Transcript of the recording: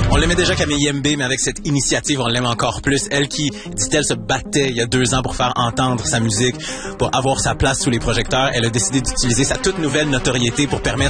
On l'aimait déjà Camille Yembe, mais avec cette initiative, on l'aime encore plus. Elle qui, dit-elle, se battait il y a 2 ans pour faire entendre sa musique, pour avoir sa place sous les projecteurs. Elle a décidé d'utiliser sa toute nouvelle notoriété pour permettre